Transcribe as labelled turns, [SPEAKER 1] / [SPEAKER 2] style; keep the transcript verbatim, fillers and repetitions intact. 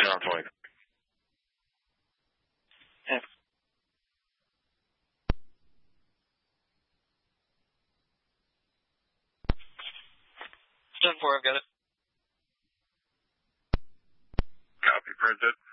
[SPEAKER 1] on twenty.
[SPEAKER 2] Yeah. ten four, I've got it.
[SPEAKER 1] Copy, printed.